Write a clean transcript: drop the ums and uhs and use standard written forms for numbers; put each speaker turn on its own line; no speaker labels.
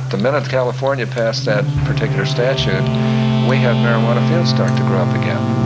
the minute California passed that particular statute, we had marijuana fields start to grow up again.